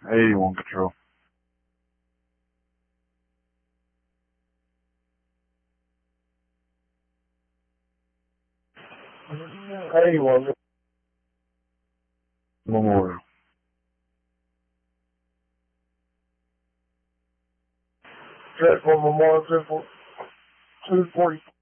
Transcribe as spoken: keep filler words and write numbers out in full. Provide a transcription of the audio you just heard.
eighty-one control. eighty-one. Memorial. Transform Memorial two forty.